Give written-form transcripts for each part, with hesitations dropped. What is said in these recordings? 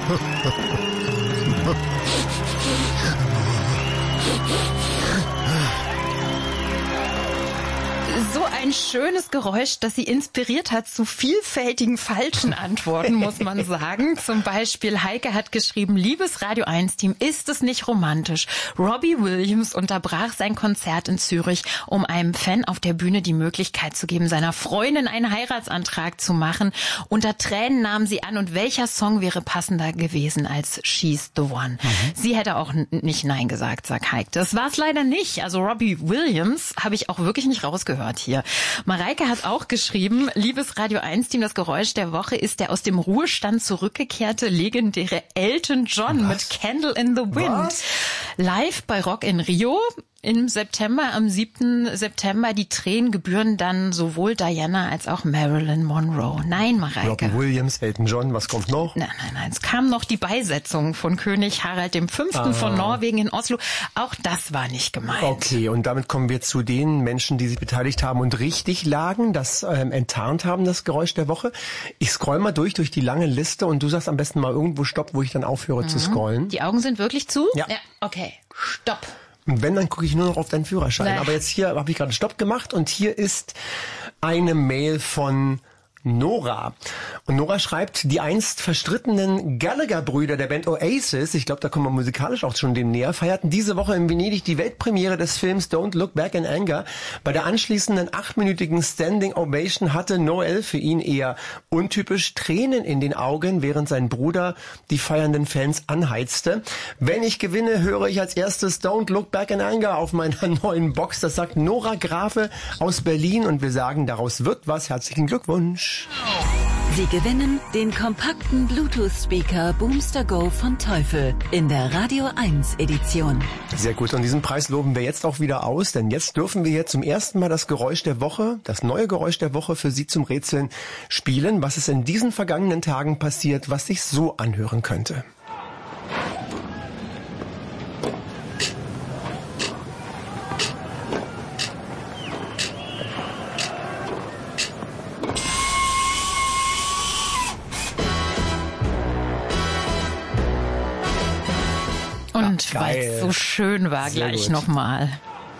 So ein schönes Geräusch, das sie inspiriert hat zu vielfältigen falschen Antworten, muss man sagen. Zum Beispiel Heike hat geschrieben, liebes Radio 1-Team, ist es nicht romantisch? Robbie Williams unterbrach sein Konzert in Zürich, um einem Fan auf der Bühne die Möglichkeit zu geben, seiner Freundin einen Heiratsantrag zu machen. Unter Tränen nahm sie an, und welcher Song wäre passender gewesen als She's the One? Sie hätte auch nicht Nein gesagt, sagt Heike. Das war es leider nicht. Also Robbie Williams habe ich auch wirklich nicht rausgehört hier. Mareike hat auch geschrieben, liebes Radio 1-Team, das Geräusch der Woche ist der aus dem Ruhestand zurückgekehrte legendäre Elton John mit Candle in the Wind. Live bei Rock in Rio im September, am 7. September. Die Tränen gebühren dann sowohl Diana als auch Marilyn Monroe. Nein, Mareike. Robbie Williams, Elton John, was kommt noch? Nein. Es kam noch die Beisetzung von König Harald V. von Norwegen in Oslo. Auch das war nicht gemeint. Okay, und damit kommen wir zu den Menschen, die sich beteiligt haben und richtig lagen, das enttarnt haben, das Geräusch der Woche. Ich scroll mal durch die lange Liste und du sagst am besten mal irgendwo Stopp, wo ich dann aufhöre zu scrollen. Die Augen sind wirklich zu? Ja. Okay, Stopp. Und wenn, dann gucke ich nur noch auf deinen Führerschein. Aber jetzt hier habe ich gerade Stopp gemacht und hier ist eine Mail von Nora. Und Nora schreibt, die einst verstrittenen Gallagher-Brüder der Band Oasis, ich glaube, da kommen wir musikalisch auch schon dem näher, feierten diese Woche in Venedig die Weltpremiere des Films Don't Look Back in Anger. Bei der anschließenden 8-minütigen Standing Ovation hatte Noel, für ihn eher untypisch, Tränen in den Augen, während sein Bruder die feiernden Fans anheizte. Wenn ich gewinne, höre ich als erstes Don't Look Back in Anger auf meiner neuen Box. Das sagt Nora Grafe aus Berlin und wir sagen, daraus wird was. Herzlichen Glückwunsch. Sie gewinnen den kompakten Bluetooth-Speaker Boomster Go von Teufel in der Radio 1 Edition. Sehr gut, und diesen Preis loben wir jetzt auch wieder aus, denn jetzt dürfen wir hier zum ersten Mal das Geräusch der Woche, das neue Geräusch der Woche für Sie zum Rätseln spielen. Was ist in diesen vergangenen Tagen passiert, was sich so anhören könnte? Und weil es so schön war, Sehr gleich gut. nochmal.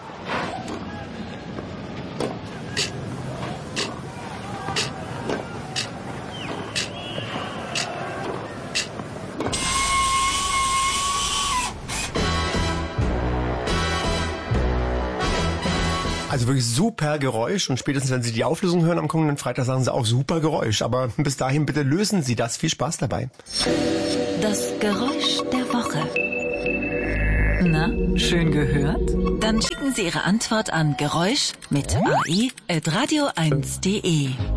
Also wirklich super Geräusch und spätestens, wenn Sie die Auflösung hören am kommenden Freitag, sagen Sie auch super Geräusch. Aber bis dahin bitte lösen Sie das. Viel Spaß dabei. Das Geräusch der Woche. Na, schön gehört? Dann schicken Sie Ihre Antwort an Geräusch mit AI@radio1.de.